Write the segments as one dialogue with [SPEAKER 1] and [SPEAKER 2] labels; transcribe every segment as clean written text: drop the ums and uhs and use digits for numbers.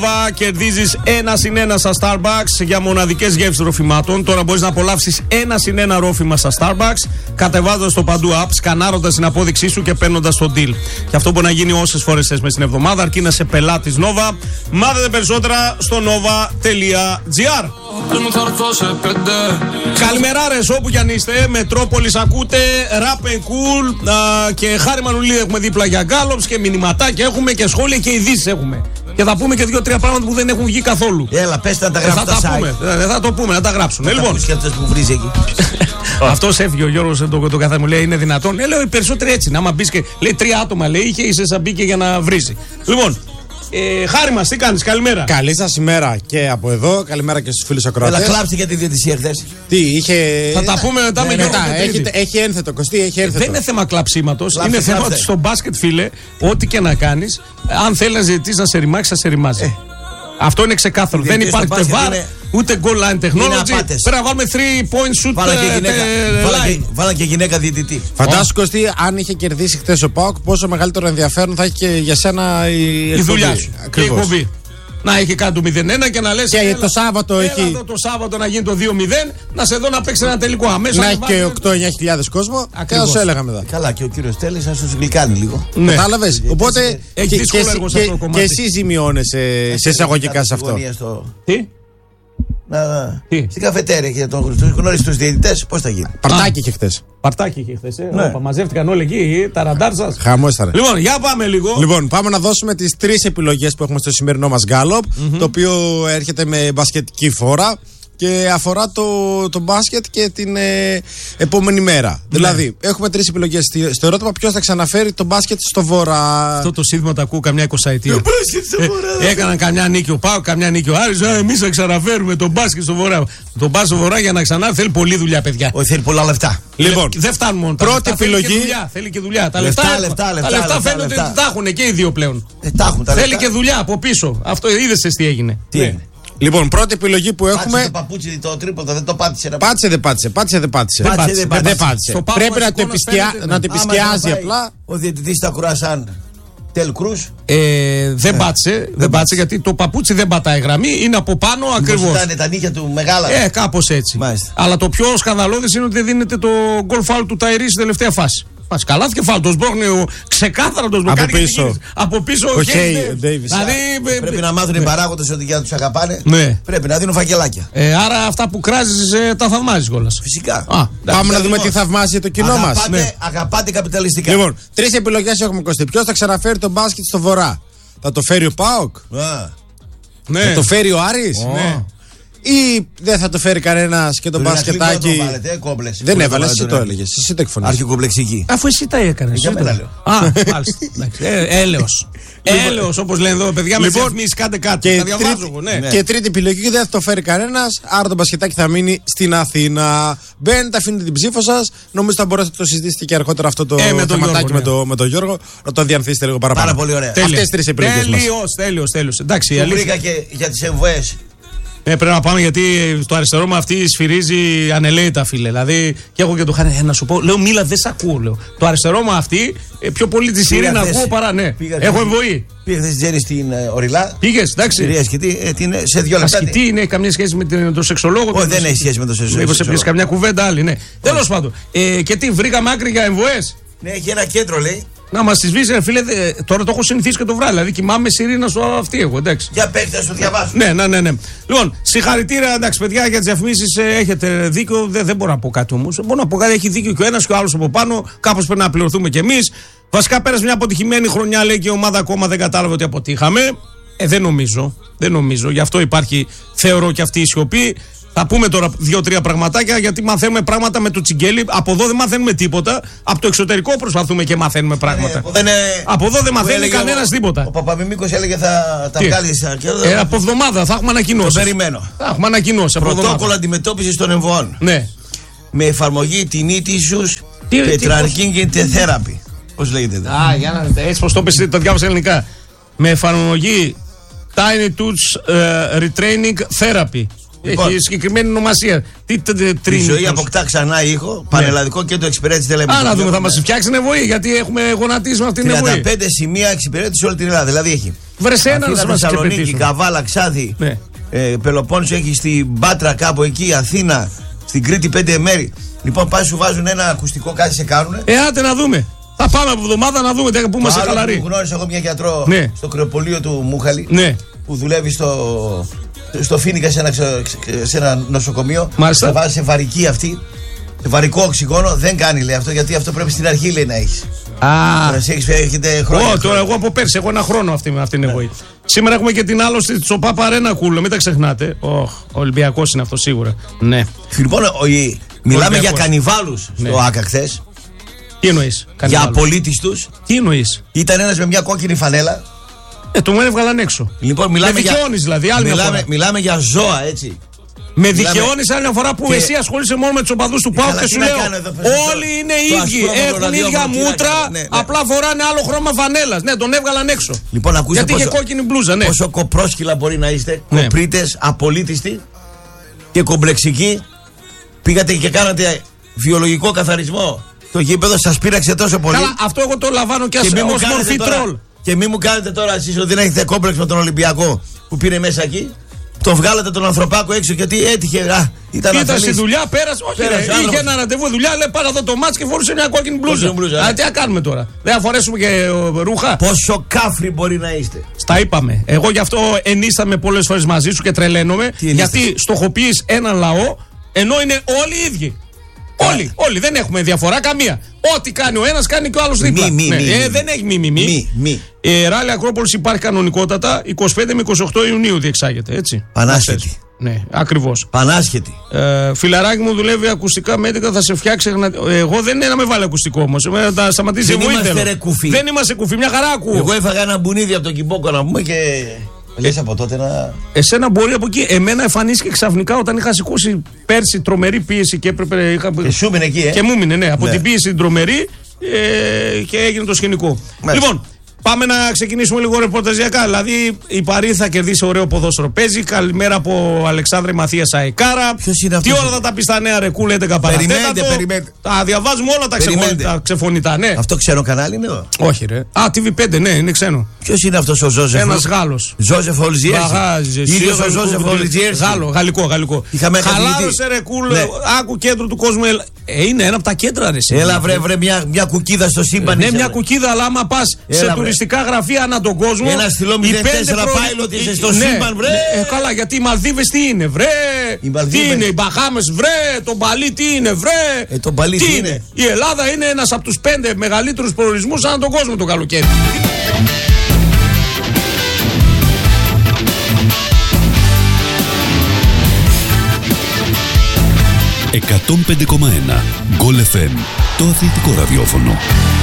[SPEAKER 1] Κερδίζεις 1+1 στα Starbucks για μοναδικές γεύσεις ροφημάτων. Τώρα μπορείς να απολαύσεις 1+1 ρόφημα στα Starbucks, κατεβάζοντας το παντού app, σκανάροντας την απόδειξή σου και παίρνοντας το deal. Και αυτό μπορεί να γίνει όσες φορές θες μες στην εβδομάδα, αρκεί να είσαι πελάτης Nova. Μάθετε περισσότερα στο nova.gr. Καλημεράρες όπου κι αν είστε. Μετρόπολης ακούτε, Rap and Cool και Χάρη Μανουλίδη έχουμε δίπλα για γκάλοψ και μηνυματάκια έχουμε και σχόλια και ειδήσεις έχουμε. Και θα πούμε και 2-3 πράγματα που δεν έχουν βγει καθόλου.
[SPEAKER 2] Έλα, πες να τα γράψουμε.
[SPEAKER 1] Δεν θα το πούμε, να τα γράψουμε. Λοιπόν,
[SPEAKER 2] που βρίζει εκεί.
[SPEAKER 1] αυτός έφυγε ο Γιώργος το καθένα μου λέει: είναι δυνατόν. Λέω οι περισσότεροι έτσι. Να άμα μπει και λέει 3 άτομα λέει είχε, είσαι σαν μπήκε για να βρίζει. Λοιπόν, Χάρη μας, τι κάνεις, καλημέρα.
[SPEAKER 3] Καλή σας ημέρα και από εδώ. Καλημέρα και στους φίλους ακροατές.
[SPEAKER 2] Έλα, κλάψτε για τη διαιτησία χθες.
[SPEAKER 3] Τι είχε.
[SPEAKER 1] Θα τα πούμε μετά με Γιώργο.
[SPEAKER 3] Έχει ένθετο, Κωστή, έχει ένθετο.
[SPEAKER 1] Δεν είναι θέμα κλαψίματος. Είναι θέμα ότι στο μπάσκετ, φίλε, ό,τι και να κάνεις, αν θέλει να ζητήσεις να σε ρημάξει, θα σε ρημάζει. Αυτό είναι ξεκάθαρο. Δεν υπάρχει ούτε VAR, ούτε goal line technology. Πρέπει να βάλουμε 3-point shoot.
[SPEAKER 2] Βάλα και γυναίκα διαιτητή.
[SPEAKER 3] Φαντάσου, Κωστή, αν είχε κερδίσει χθες ο ΠΑΟΚ, πόσο μεγαλύτερο ενδιαφέρον θα έχει και για σένα
[SPEAKER 1] η δουλειά σου. Και η εκπομπή. Να έχει κάνει το 0-1 και να λες.
[SPEAKER 3] Και το Σάββατο έχει.
[SPEAKER 1] Το Σάββατο να γίνει το 2-0, να σε δω να παίξει ένα τελικό αμέσως.
[SPEAKER 3] Να έχει και 8-9 κόσμο. Και όσο έλεγα μετά.
[SPEAKER 2] Καλά, και ο κύριος Τέλης θα σου γλυκάνει λίγο.
[SPEAKER 3] Κατάλαβες. Οπότε.
[SPEAKER 1] Έχει δύσκολο έργο σε αυτό το κομμάτι.
[SPEAKER 3] Και εσύ ζημιώνεσαι σε εισαγωγικά σε αυτό.
[SPEAKER 1] Τι?
[SPEAKER 2] Στην καφετέρια για τον γνώρισε τους διαιτητές, πώς θα γίνει.
[SPEAKER 3] Παρτάκι είχε χθες.
[SPEAKER 1] Παρτάκι είχε χθες. Μαζεύτηκαν όλοι εκεί, τα ραντάρ σας.
[SPEAKER 3] Χαμός ήταν.
[SPEAKER 1] Λοιπόν, για πάμε λίγο.
[SPEAKER 3] Λοιπόν, πάμε να δώσουμε τις 3 επιλογές που έχουμε στο σημερινό μας γκάλοπ. Το οποίο έρχεται με μπασκετική φόρα και αφορά το μπάσκετ και την επόμενη μέρα. Δηλαδή, έχουμε 3 επιλογές στο ερώτημα: ποιος θα ξαναφέρει το μπάσκετ στο βορρά.
[SPEAKER 1] Αυτό το σύνθημα το ακούω καμιά 20ετία. Έκαναν καμιά νίκη ο ΠΑΟΚ, καμιά νίκη ο Άρης. Εμείς θα ξαναφέρουμε το μπάσκετ στο βορρά. Το μπάσκετ στο βορρά για να ξανάρθει θέλει πολλή δουλειά, παιδιά.
[SPEAKER 2] Όχι, θέλει πολλά λεφτά.
[SPEAKER 1] Λοιπόν, δεν φτάνουν μόνο.
[SPEAKER 3] Πρώτη επιλογή.
[SPEAKER 1] Θέλει και δουλειά. Τα
[SPEAKER 2] λεφτά
[SPEAKER 1] φαίνεται ότι τα έχουν και οι δύο πλέον. Θέλει και δουλειά από πίσω. Αυτό είδες τι έγινε.
[SPEAKER 3] Λοιπόν, πρώτη επιλογή που έχουμε.
[SPEAKER 2] Πάτησε το παπούτσι το τρίποντο, δεν το πάτησε.
[SPEAKER 3] Δεν πάτησε. Πρέπει να το επισκιάζει απλά.
[SPEAKER 2] Ο διαιτητής στα κουράσαν. Τελ Κρούς.
[SPEAKER 1] Δεν πάτησε γιατί το παπούτσι δεν πατάει γραμμή, είναι από πάνω ακριβώς.
[SPEAKER 2] Ήταν τα νύχια του μεγάλα.
[SPEAKER 1] Κάπως έτσι.
[SPEAKER 2] Μάλιστα.
[SPEAKER 1] Αλλά το πιο σκανδαλώδες είναι ότι δεν δίνεται το γκολ φάουλ του Ταϊρή στη τελευταία φάση. Καλάθηκε φάουλ, το σμπρώχνει ξεκάθαρα το σμπρώχνει. Από πίσω ο
[SPEAKER 3] Ντέιβις.
[SPEAKER 2] Πρέπει να μάθουν οι παράγοντες ότι για να τους αγαπάνε πρέπει να δίνουν φακελάκια.
[SPEAKER 1] Άρα αυτά που κράζεις τα θαυμάζεις κιόλας.
[SPEAKER 2] Φυσικά.
[SPEAKER 3] Πάμε να δούμε τι θαυμάζει το κοινό μας.
[SPEAKER 2] Αγαπάτε καπιταλιστικά.
[SPEAKER 3] Λοιπόν, 3 επιλογές έχουμε, Κωστή. Ποιος θα ξαναφέρει το μπάσκετ στο βορρά? Θα το φέρει ο ΠΑΟΚ? Θα το φέρει ο Άρης? Ή δεν θα το φέρει κανένας και το μπασκετάκι? Δεν έβαλε, εσύ το έλεγες. Εσύ το εκφωνείς.
[SPEAKER 2] Αρχικομπλεξική.
[SPEAKER 1] Αφού εσύ τα έκανες. Μάλιστα. Έλεος, όπως λένε εδώ, παιδιά, με διαφημίσεις, κάντε κάτι.
[SPEAKER 3] Και τρίτη επιλογή, δεν θα το φέρει κανένας, άρα το μπασκετάκι θα μείνει στην Αθήνα. Μπαίνετε, αφήνετε την ψήφο σας. Νομίζω θα μπορέσετε να το συζητήσετε και αργότερα αυτό το θεματάκι με τον Γιώργο. Να το διανθίσετε λίγο παραπάνω.
[SPEAKER 2] Πάρα πολύ ωραία.
[SPEAKER 3] Αυτές 3 επιλογές μας.
[SPEAKER 1] Τέλειος. Εντάξει,
[SPEAKER 2] βρήκα και για τις εμβοές.
[SPEAKER 1] Πρέπει να πάμε γιατί το αριστερό μου αυτή σφυρίζει ανελαίητα, φίλε. Δηλαδή, και έχω και το Χάρη να σου πω. Λέω, μίλα, δεν σ' ακούω. Λέω. Το αριστερό μου αυτή πιο πολύ τη Σιρήνα ακούω παρά ναι. Έχω εμβοή.
[SPEAKER 2] Πήγα χθες Τζέννη στην Ορειλά.
[SPEAKER 1] Πήγες, εντάξει.
[SPEAKER 2] Συρία Ασκητή, σε 2 λεπτά.
[SPEAKER 1] Ασκητή είναι, καμία σχέση με τον σεξολόγο?
[SPEAKER 2] Όχι, δεν έχει σχέση με τον σεξολόγο.
[SPEAKER 1] Μήπως έπιες καμιά κουβέντα άλλη, ναι. Τέλος πάντων. Και τι, βρήκαμε άκρη για εμβοές?
[SPEAKER 2] Ναι, έχει ένα κέντρο, λέει.
[SPEAKER 1] Να μας τις σβήσει, φίλε, τώρα το έχω συνηθίσει και το βράδυ. Δηλαδή κοιμάμαι Σιρήνα στο αυτή εγώ, εντάξει.
[SPEAKER 2] Για παίχτε, θα σου διαβάσω.
[SPEAKER 1] Ναι. Λοιπόν, συγχαρητήρια, εντάξει, παιδιά, για τις διαφημίσεις. Έχετε δίκιο, δεν μπορώ να πω κάτι όμως. Μπορώ να πω κάτι, έχει δίκιο και ο ένας και ο άλλος από πάνω. Κάπως πρέπει να πληρωθούμε κι εμείς. Βασικά πέρασε μια αποτυχημένη χρονιά, λέει, και η ομάδα ακόμα δεν κατάλαβε ότι αποτύχαμε. Δεν νομίζω. Γι' αυτό υπάρχει, θεωρώ, και αυτή η σιωπή. Θα πούμε τώρα 2-3 πραγματάκια γιατί μαθαίνουμε πράγματα με το Τσιγκέλι. Από εδώ δεν μαθαίνουμε τίποτα. Από το εξωτερικό προσπαθούμε και μαθαίνουμε πράγματα. Από εδώ δεν μαθαίνει κανένας τίποτα.
[SPEAKER 2] Ο Παπαμιμίκος έλεγε θα τα βγάλει σε
[SPEAKER 1] από εβδομάδα θα έχουμε ανακοινώσει.
[SPEAKER 2] Το περιμένω.
[SPEAKER 1] Θα έχουμε ανακοινώσει.
[SPEAKER 2] Πρωτόκολλο αντιμετώπισης των εμβοών.
[SPEAKER 1] Ναι.
[SPEAKER 2] Με εφαρμογή την ήτησους τετραρκίνγκεν θέραπη. Πώς λέγεται?
[SPEAKER 1] Για να δείτε. Έτσι πως το πες, το διάβασα ελληνικά. Με εφαρμογή Tiny Tools Retraining Therapy. Έχει συγκεκριμένη ονομασία.
[SPEAKER 2] Η ζωή αποκτά ξανά ήχο. Πανελλαδικό κέντρο εξυπηρέτηση τηλεοπτική.
[SPEAKER 1] Να δούμε, θα μας φτιάξει νεβοή, γιατί έχουμε γονατίσει με αυτήν την νεβοή.
[SPEAKER 2] 35 σημεία εξυπηρέτηση όλη την Ελλάδα. Δηλαδή έχει.
[SPEAKER 1] Βρες έναν να μας
[SPEAKER 2] Θεσσαλονίκη, Καβάλα, Ξάδη, Πελοπόννησο, έχει στην Πάτρα κάπου εκεί, Αθήνα, στην Κρήτη 5 μέρη. Λοιπόν, πας σου βάζουν ένα ακουστικό, κάτι σε κάνουνε.
[SPEAKER 1] Άντε να δούμε. Θα πάμε από εβδομάδα να δούμε που είμαστε χαλαροί.
[SPEAKER 2] Που γνώρισα εγώ μια γιατρό στο κρεοπολείο του Μούχαλη που δουλεύει στο Φίνικα σε ένα νοσοκομείο.
[SPEAKER 1] Μάλιστα.
[SPEAKER 2] Θα βάζει σε βαρική αυτή. Σε βαρικό οξυγόνο δεν κάνει, λέει αυτό, γιατί αυτό πρέπει στην αρχή, λέει, να έχει. Έχετε χρόνια.
[SPEAKER 1] Τώρα εγώ από πέρσι έχω ένα χρόνο αυτή την εγωή. Σήμερα έχουμε και την άλωση τη Τσοπάπα Αρένα Κούλο, μην τα ξεχνάτε. Ο Ολυμπιακός είναι αυτό σίγουρα. Ναι.
[SPEAKER 2] Λοιπόν, μιλάμε για κανιβάλους στο ΆΚΑ χθες.
[SPEAKER 1] Τι εννοείς?
[SPEAKER 2] Για απολύτιστους.
[SPEAKER 1] Τι εννοείς?
[SPEAKER 2] Ήταν ένας με μια κόκκινη φανέλα.
[SPEAKER 1] Το μου έβγαλαν έξω.
[SPEAKER 2] Λοιπόν, μιλάμε για ζώα, έτσι.
[SPEAKER 1] Με δικαιώνεις άλλη μια φορά που εσύ ασχολείσαι μόνο με τους οπαδούς του ΠΑΟΚ και σου λέω όλοι είναι ίδιοι. Έχουν ίδια μούτρα, απλά φοράνε άλλο χρώμα φανέλας. Ναι, τον έβγαλαν έξω.
[SPEAKER 2] Λοιπόν, ακούστε
[SPEAKER 1] γιατί είχε κόκκινη μπλούζα, ναι.
[SPEAKER 2] Πόσο κοπρόσκυλα μπορεί να είστε, κοπρίτες, απολύτιστοι και κομπλεξικοί. Πήγατε και κάνατε βιολογικό καθαρισμό. Το γήπεδο σας πείραξε τόσο πολύ.
[SPEAKER 1] Καλά, αυτό εγώ το λαμβάνω και ως μορφή τρόλ.
[SPEAKER 2] Και μη μου κάνετε τώρα εσείς ότι δεν έχετε κόμπλεξ με τον Ολυμπιακό που πήρε μέσα εκεί. Τον βγάλατε τον ανθρωπάκο έξω γιατί έτυχε.
[SPEAKER 1] Ήταν στη δουλειά, πέρασε. Όχι, είχε ένα ραντεβού δουλειά. Λέει πάρα εδώ το μάτς και φορούσε μια κόκκινη μπλούζα. Τι να κάνουμε τώρα? Δεν θα φορέσουμε και ρούχα?
[SPEAKER 2] Πόσο κάφροι μπορεί να είστε?
[SPEAKER 1] Στα είπαμε. Εγώ γι' αυτό ενίσταμαι πολλές φορές μαζί σου και τρελαίνομαι. Γιατί στοχοποιείς έναν λαό ενώ είναι όλοι οι ίδιοι. Όλοι, δεν έχουμε διαφορά καμία. Ό,τι κάνει ο ένας κάνει και ο άλλος δίπλα. Δεν έχει μη. Ράλι Ακρόπολης υπάρχει κανονικότατα. 25 με 28 Ιουνίου διεξάγεται, έτσι.
[SPEAKER 2] Πανάσχετη.
[SPEAKER 1] Ναι, ακριβώς.
[SPEAKER 2] Πανάσχετη.
[SPEAKER 1] Φιλαράκι μου δουλεύει ακουστικά μέτρικα, θα σε φτιάξει. Εγώ δεν είναι να με βάλει ακουστικό όμως. Θα σταματήσει εγώ ήθελα. Δεν είμαστε κουφί, μια χαρά ακούω.
[SPEAKER 2] Εγώ έφαγα ένα μπουνίδι από τον Κιμπόκο να πούμε και. Λες από τότε να.
[SPEAKER 1] Εσένα μπορεί από εκεί. Εμένα εμφανίστηκε ξαφνικά όταν είχα σηκώσει πέρσι τρομερή πίεση και έπρεπε.
[SPEAKER 2] Και σου μείνε εκεί,
[SPEAKER 1] Και μου μείνε, ναι. Από την πίεση την τρομερή και έγινε το σκηνικό. Λοιπόν, πάμε να ξεκινήσουμε λίγο ρεπορταζιακά. Δηλαδή, η Παρί θα κερδίσει ωραίο ποδόσφαιρο. Παίζει. Καλημέρα από Αλεξάνδρε Μαθίας Αεκάρα.
[SPEAKER 2] Ποιος είναι αυτός?
[SPEAKER 1] Τι ώρα θα τα πει στα νέα, Ρεκούλ, 11 παρατέταρτο.
[SPEAKER 2] Περιμένετε.
[SPEAKER 1] Τα διαβάζουμε όλα τα ξεφωνητά, ναι.
[SPEAKER 2] Αυτό ξένο κανάλι είναι εδώ?
[SPEAKER 1] Όχι, ρε. TV5, ναι, είναι ξένο.
[SPEAKER 2] Ποιος είναι αυτός ο Ζόζεφ?
[SPEAKER 1] Ένας Γάλλος.
[SPEAKER 2] Ζόζεφ Ολιζιέρση.
[SPEAKER 1] Ίδιος ο Ζόζεφ Ολιζιέρση. Γαλλικό. Χαλάρωσε, Ρεκούλ, άκου κέντρο του κόσμου. Είναι ένα από τα κέντρα, ρε.
[SPEAKER 2] Έλα, βρε, μια κουκίδα στο σύμπαν.
[SPEAKER 1] Ναι, μια κουκίδα, αλλά άμα πα σε τουριστικά γραφεία ανά τον κόσμο.
[SPEAKER 2] Ένα στυλό 04 pilot είσαι στο σύμπαν, βρε.
[SPEAKER 1] Καλά, γιατί οι Μαλδίβες τι είναι, βρε. Τι είναι, οι Μπαχάμες, βρε. Το Μπαλί τι είναι, βρε.
[SPEAKER 2] Το Μπαλί
[SPEAKER 1] τι είναι. Η Ελλάδα είναι ένας από τους 5 μεγαλύτερους προορισμούς ανά τον κόσμο το καλοκαίρι.
[SPEAKER 4] «105,1 Γκολ FM», το αθλητικό ραδιόφωνο.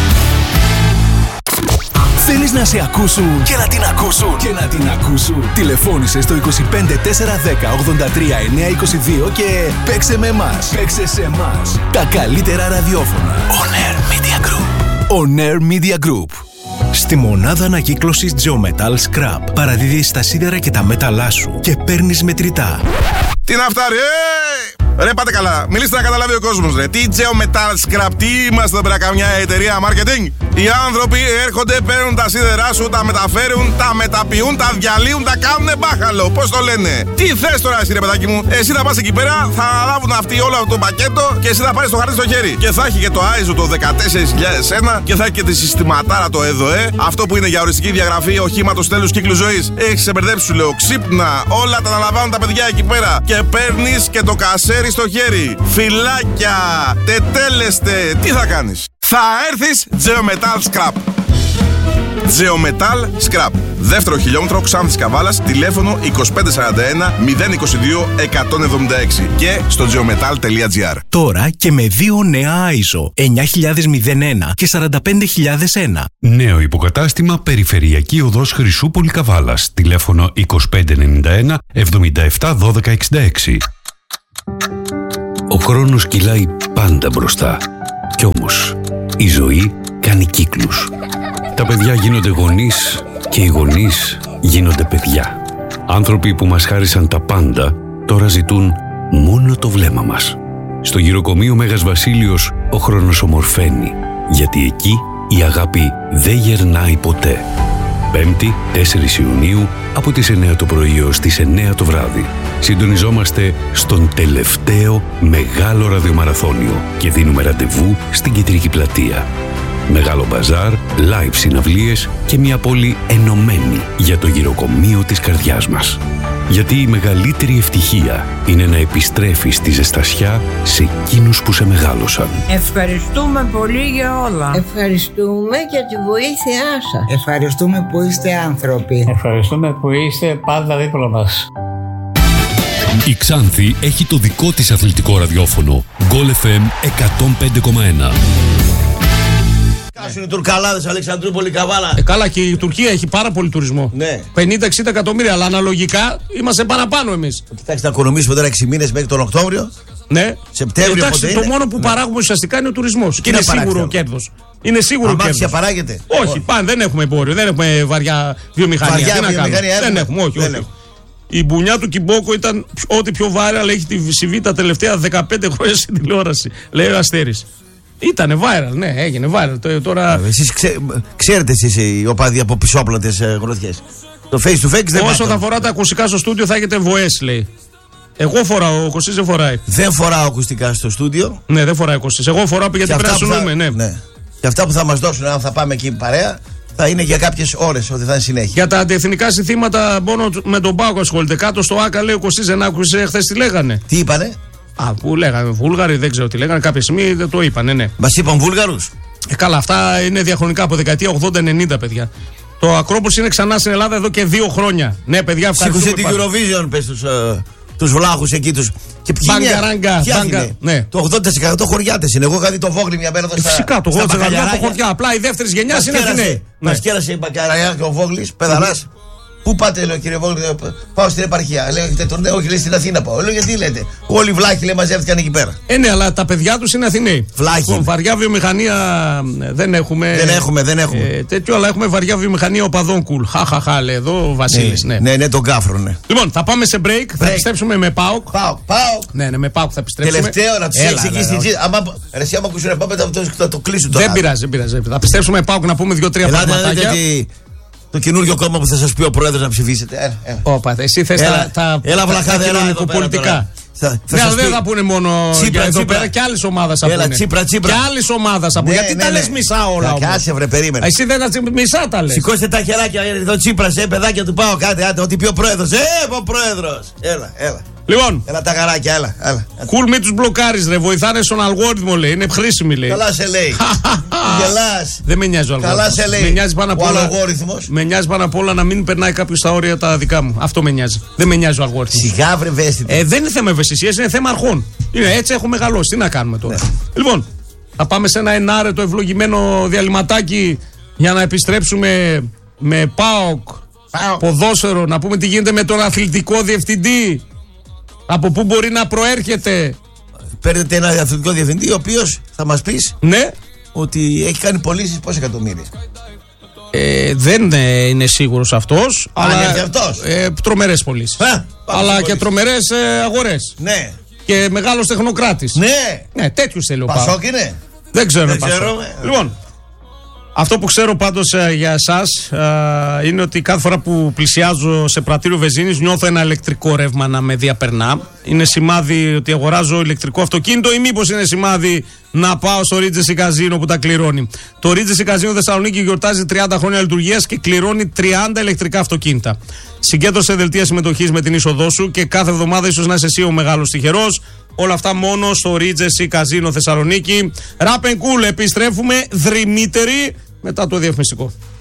[SPEAKER 5] Θέλεις να σε ακούσουν και να την ακούσουν. Τηλεφώνησε στο 25 410 83 922 και παίξε με εμάς. Παίξε σε εμάς. Τα καλύτερα ραδιόφωνα. On Air Media Group. On Air Media Group. Στη μονάδα ανακύκλωσης Geometal Scrap παραδίδεις τα σίδερα και τα μέταλλά σου και παίρνεις μετρητά.
[SPEAKER 6] Τι να φτάρει, Ρε, πάτε καλά. Μιλήστε να καταλάβει ο κόσμος, ρε. Τι Geometal Scrap, τι είμαστε εδώ πέρα, καμιά εταιρεία marketing? Οι άνθρωποι έρχονται, παίρνουν τα σίδερά σου, τα μεταφέρουν, τα μεταποιούν, τα διαλύουν, τα κάνουνε μπάχαλο. Πώς το λένε? Τι θες τώρα, εσύ, ρε παιδάκι μου? Εσύ θα πας εκεί πέρα, θα αναλάβουν αυτοί όλο αυτό το πακέτο και εσύ θα πάρεις το χαρτί στο χέρι. Και θα έχει και το ISO το 14001 και θα έχει και τη συστηματάρα το ΕΔΟΕ. Αυτό που είναι για οριστική διαγραφή οχήματος τέλους κύκλου ζωής. Έχεις ξεμπερδέψει, σου λέω. Ξύπνα, όλα τα αναλαμβάνουν τα παιδιά εκεί πέρα. Και παίρνεις και το κασέρι στο χέρι. Φυλάκια, τετέλεστε. Τι θα κάνεις? Θα έρθεις Geometal Scrap. Geometal Scrap. Δεύτερο χιλιόμετρο, Ξάνθης Καβάλας, τηλέφωνο 2541 022 176 και στο geometal.gr.
[SPEAKER 5] Τώρα και με 2 νέα ISO 9001 και 45001.
[SPEAKER 4] Νέο υποκατάστημα Περιφερειακή Οδός Χρυσούπολη Καβάλας, τηλέφωνο 2591 77 12 66. Ο χρόνος κυλάει πάντα μπροστά. Κι όμως η ζωή κάνει κύκλους. Τα παιδιά γίνονται γονείς και οι γονείς γίνονται παιδιά. Άνθρωποι που μας χάρισαν τα πάντα τώρα ζητούν μόνο το βλέμμα μας. Στο γυροκομείο Μέγας Βασίλειος ο χρόνος ομορφαίνει, γιατί εκεί η αγάπη δεν γερνάει ποτέ. 5η, 4 Ιουνίου, από τις 9 το πρωί ως τις 9 το βράδυ. Συντονιζόμαστε στον τελευταίο μεγάλο ραδιομαραθώνιο και δίνουμε ραντεβού στην Κεντρική Πλατεία. Μεγάλο μπαζάρ, live συναυλίες και μια πόλη ενωμένη για το γυροκομείο της καρδιάς μας. Γιατί η μεγαλύτερη ευτυχία είναι να επιστρέφεις τη ζεστασιά σε εκείνους που σε μεγάλωσαν.
[SPEAKER 7] Ευχαριστούμε πολύ για όλα.
[SPEAKER 8] Ευχαριστούμε για τη βοήθειά σας.
[SPEAKER 7] Ευχαριστούμε που είστε άνθρωποι.
[SPEAKER 9] Ευχαριστούμε που είστε πάντα δίπλα μας.
[SPEAKER 4] Η Ξάνθη έχει το δικό της αθλητικό ραδιόφωνο. Goal FM 105,1.
[SPEAKER 2] Κάσουν οι Τουρκαλάδες, Αλεξανδρούπολη, Καβάλα.
[SPEAKER 1] Καλά, και η Τουρκία έχει πάρα πολύ τουρισμό.
[SPEAKER 2] Ναι.
[SPEAKER 1] 50-60 εκατομμύρια, αλλά αναλογικά είμαστε παραπάνω εμείς.
[SPEAKER 2] Κοιτάξτε, να οικονομήσουμε τώρα 6 μήνες μέχρι τον Οκτώβριο.
[SPEAKER 1] Ναι.
[SPEAKER 2] Σεπτέμβριο.
[SPEAKER 1] Εντάξει, το μόνο που παράγουμε ουσιαστικά είναι ο τουρισμός. Και είναι σίγουρο κέρδος. Είναι σίγουρο κέρδος.
[SPEAKER 2] Αμάξια παράγεται.
[SPEAKER 1] Όχι, δεν έχουμε εμπόριο, δεν έχουμε βαριά βιομηχανία. Δεν έχουμε, όχι. Η μπουνιά του Κιμπόκο ήταν ό,τι πιο viral έχει συμβεί τα τελευταία 15 χρόνια στην τηλεόραση. Λέει ο Αστέρης. Ήτανε viral, ναι, έγινε viral. Τώρα...
[SPEAKER 2] Εσείς ξέρετε εσείς οι οπαδοί από πισόπλατες γροθιές. Το face to face δεν
[SPEAKER 1] όσο θα φορά τα ακουστικά στο στούντιο θα έχετε βοές, λέει. Εγώ φοράω, ο Κωστής δεν φοράει.
[SPEAKER 2] Δεν φοράω ακουστικά στο στούντιο.
[SPEAKER 1] Ναι, δεν φοράει ο Κωστής. Εγώ φοράω γιατί πρέπει να συνούμε, ναι.
[SPEAKER 2] Και αυτά που θα μας δώσουν, αν θα πάμε εκεί παρέα, θα είναι για κάποιες ώρες, ότι θα είναι συνέχεια.
[SPEAKER 1] Για τα αντιεθνικά συνθήματα, μόνο με τον Πάκο ασχολείται. Κάτω στο ΆΚΑ λέει ο Κωστής, δεν άκουσε χθες τι λέγανε.
[SPEAKER 2] Τι είπανε?
[SPEAKER 1] Που λέγανε Βούλγαροι, δεν ξέρω τι λέγανε. Κάποια στιγμή δεν το είπανε, ναι.
[SPEAKER 2] Μας είπαν Βούλγαρους.
[SPEAKER 1] Καλά, αυτά είναι διαχρονικά από δεκαετία 80-90, παιδιά. Το Ακρόπολης είναι ξανά στην Ελλάδα εδώ και 2 χρόνια. Ναι, παιδιά,
[SPEAKER 2] σήκωσε την Eurovision, πες τους βλάχους εκεί τους. Και ποιοι
[SPEAKER 1] ναι.
[SPEAKER 2] Το 80% χωριάτες είναι. Εγώ είχα δει το Βόγλι μια μέρα εδώ στα.
[SPEAKER 1] Φυσικά το 80% χωριά. Απλά η δεύτερη γενιά είναι Αθηναίοι.
[SPEAKER 2] Μας κέρασε η Μπακαραγιά και ο Βόγλης, παιδαράς. Πού πάτε, λέω, κύριε Βόγλη, πάω στην επαρχία. Λέω, έχετε τουρνέ, όχι, λέει, στην Αθήνα πάω. Λέω, γιατί λέτε? Όλοι οι βλάχοι, λέει, μαζεύτηκαν εκεί πέρα.
[SPEAKER 1] Ναι, αλλά τα παιδιά τους είναι Αθηναίοι.
[SPEAKER 2] Βλάχοι.
[SPEAKER 1] Βαριά βιομηχανία δεν έχουμε.
[SPEAKER 2] Δεν έχουμε.
[SPEAKER 1] Τέτοιο, αλλά έχουμε βαριά βιομηχανία οπαδών κουλ. Χαχαχά, λέει εδώ ο Βασίλης.
[SPEAKER 2] Ναι, τον κάφρο, ναι.
[SPEAKER 1] Λοιπόν, θα πάμε σε break. Θα επιστρέψουμε με ΠΑΟΚ.
[SPEAKER 2] Ναι,
[SPEAKER 1] με ΠΑΟΚ θα επιστρέψουμε.
[SPEAKER 2] Τελευταίο να του εξηγήσει την τζίτα. Εσύ, άμα ακούσουν, πάμε θα το κλείσουν τώρα.
[SPEAKER 1] Δεν πειράζει. Θα επιστρέψουμε με ΠΑΟΚ να πούμε 2-3 πραγματάκια.
[SPEAKER 2] Το καινούριο κόμμα που θα σας πει ο πρόεδρος να ψηφίσετε.
[SPEAKER 1] Όπα, εσύ θες τα κοινωνικοπολιτικά. Ναι, αλλά δεν θα πούνε μόνο εδώ πέρα, και άλλες ομάδες θα πούνε.
[SPEAKER 2] Τσίπρα.
[SPEAKER 1] Και άλλες ομάδες θα πούνε. Γιατί τα λες μισά όλα όμως?
[SPEAKER 2] Κάτσε βρε, περίμενε.
[SPEAKER 1] Εσύ δεν τα μισά τα λες.
[SPEAKER 2] Σηκώστε τα χεράκια εδώ, Τσίπρας, παιδάκια του πάω, κάτε, ό,τι πει ο πρόεδρος. Ο πρόεδρος. Έλα.
[SPEAKER 1] Λοιπόν,
[SPEAKER 2] έλα τα γαράκια, έλα.
[SPEAKER 1] Κουλ, μην τους μπλοκάρεις, ρε. Βοηθάνε στον αλγόριθμο, λέει. Είναι χρήσιμοι, λέει.
[SPEAKER 2] Καλά σε λέει. Γελάς.
[SPEAKER 1] Δεν με νοιάζει ο αλγόριθμος.
[SPEAKER 2] Καλά σε λέει.
[SPEAKER 1] Με νοιάζει πάνω απ' όλα.
[SPEAKER 2] Με
[SPEAKER 1] νοιάζει πάνω απ' όλα να μην περνάει κάποιο στα όρια τα δικά μου. Αυτό με νοιάζει. Δεν με νοιάζει ο αλγόριθμος.
[SPEAKER 2] Σιγά βρε ευαίσθητη.
[SPEAKER 1] Δεν είναι θέμα ευαισθησίας, είναι θέμα αρχών. Έτσι έχω μεγαλώσει. Τι να κάνουμε τώρα. Ναι. Λοιπόν, θα πάμε σε ένα ενάρετο ευλογημένο διαλυματάκι για να επιστρέψουμε με ΠΑΟΚ. Ποδόσφαιρο, να πούμε τι γίνεται με τον αθλητικό διευθυντή. Από πού μπορεί να προέρχεται.
[SPEAKER 2] Παίρνετε ένα αθλητικό διευθυντή, ο οποίος θα μας πεις,
[SPEAKER 1] ναι,
[SPEAKER 2] ότι έχει κάνει πωλήσεις πόσα εκατομμύρια.
[SPEAKER 1] Δεν είναι σίγουρος αυτός.
[SPEAKER 2] Αλλά είναι αυτός.
[SPEAKER 1] Τρομερές πωλήσεις. Αλλά και τρομερές αγορές.
[SPEAKER 2] Ναι.
[SPEAKER 1] Και μεγάλος τεχνοκράτης.
[SPEAKER 2] Ναι,
[SPEAKER 1] τέτοιους θέλει ο
[SPEAKER 2] Πασόκ είναι.
[SPEAKER 1] Δεν ξέρω. Λοιπόν, αυτό που ξέρω πάντως για εσάς είναι ότι κάθε φορά που πλησιάζω σε πρατήριο βενζίνης νιώθω ένα ηλεκτρικό ρεύμα να με διαπερνά. Είναι σημάδι ότι αγοράζω ηλεκτρικό αυτοκίνητο ή μήπως είναι σημάδι να πάω στο Regency Casino που τα κληρώνει. Το Regency Casino Θεσσαλονίκη γιορτάζει 30 χρόνια λειτουργίας και κληρώνει 30 ηλεκτρικά αυτοκίνητα. Συγκέντρωσε δελτία συμμετοχής με την είσοδό σου και κάθε εβδομάδα ίσως να είσαι εσύ ο μεγάλος τυχερός. Όλα αυτά μόνο στο Regency Casino Θεσσαλονίκη. Rap and Cool, επιστρέφουμε δρυμύτεροι μετά το διαφημιστικό.